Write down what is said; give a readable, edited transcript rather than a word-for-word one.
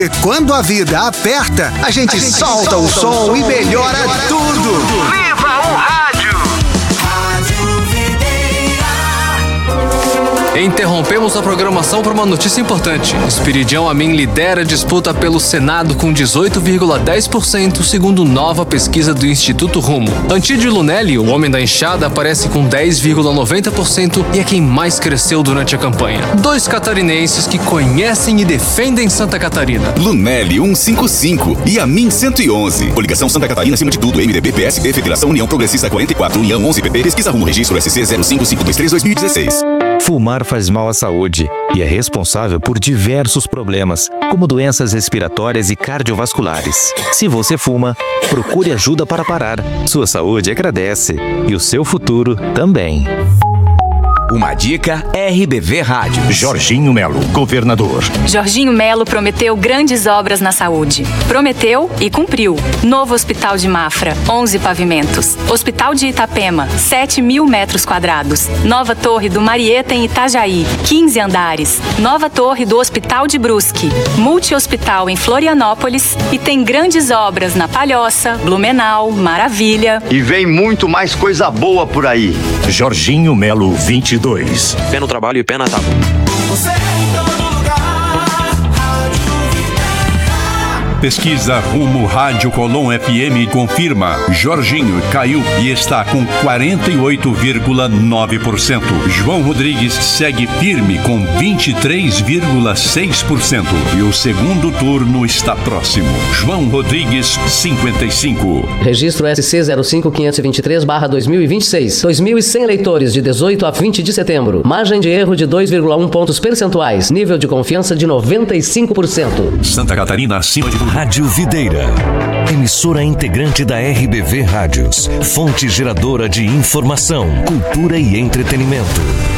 E quando a vida aperta, a gente solta o som e melhora tudo. Viva o rádio! Interrompemos a programação para uma notícia importante. Esperidião Amin lidera a disputa pelo Senado com 18,10%, segundo nova pesquisa do Instituto Rumo. Antídio Lunelli, o homem da enxada, aparece com 10,90% e é quem mais cresceu durante a campanha. Dois catarinenses que conhecem e defendem Santa Catarina. Lunelli 155 e Amin 111. Coligação Santa Catarina acima de tudo. MDB, PSB, Federação União Progressista 44, União 11 PP, Pesquisa Rumo, Registro SC 05523-2016. Fumar faz mal à saúde e é responsável por diversos problemas, como doenças respiratórias e cardiovasculares. Se você fuma, procure ajuda para parar. Sua saúde agradece e o seu futuro também. Uma dica RBV Rádio. Jorginho Melo, governador. Jorginho Melo prometeu grandes obras na saúde. Prometeu e cumpriu. Novo Hospital de Mafra, 11 pavimentos. Hospital de Itapema, 7.000 metros quadrados. Nova Torre do Marieta em Itajaí, 15 andares. Nova Torre do Hospital de Brusque. Multi-hospital em Florianópolis. E tem grandes obras na Palhoça, Blumenau, Maravilha. E vem muito mais coisa boa por aí. Jorginho Melo, 22. Pé no trabalho e pé na tábua. Pesquisa Rumo Rádio Colom FM confirma: Jorginho caiu e está com 48,9%. João Rodrigues segue firme com 23,6%. E o segundo turno está próximo. João Rodrigues, 55. Registro SC 05523/2026. 2.100 eleitores de 18 a 20 de setembro. Margem de erro de 2,1 pontos percentuais. Nível de confiança de 95%. Santa Catarina acima de tudo. Rádio Videira, emissora integrante da RBV Rádios, fonte geradora de informação, cultura e entretenimento.